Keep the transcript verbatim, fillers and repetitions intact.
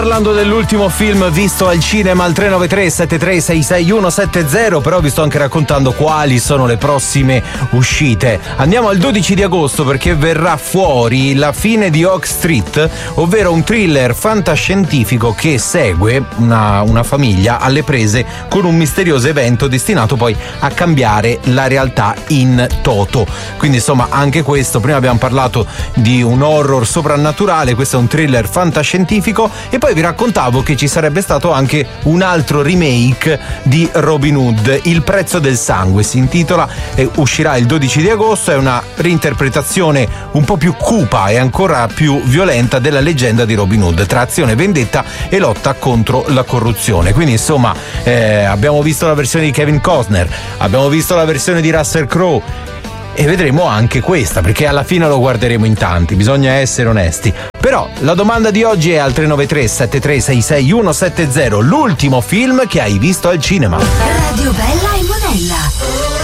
Parlando dell'ultimo film visto al cinema al tre nove tre sette tre sei sei uno sette zero, però vi sto anche raccontando quali sono le prossime uscite. Andiamo al dodici di agosto perché verrà fuori La fine di Oak Street, ovvero un thriller fantascientifico che segue una, una famiglia alle prese con un misterioso evento destinato poi a cambiare la realtà in toto. Quindi insomma anche questo, prima abbiamo parlato di un horror soprannaturale, questo è un thriller fantascientifico. E poi vi raccontavo che ci sarebbe stato anche un altro remake di Robin Hood, Il prezzo del sangue si intitola, e uscirà il dodici di agosto. È una reinterpretazione un po' più cupa e ancora più violenta della leggenda di Robin Hood, tra azione, vendetta e lotta contro la corruzione. Quindi insomma eh, abbiamo visto la versione di Kevin Costner, abbiamo visto la versione di Russell Crowe e vedremo anche questa, perché alla fine lo guarderemo in tanti, bisogna essere onesti. Però la domanda di oggi è al tre nove tre sette tre sei sei uno sette zero, l'ultimo film che hai visto al cinema. Radio Bella e Monella.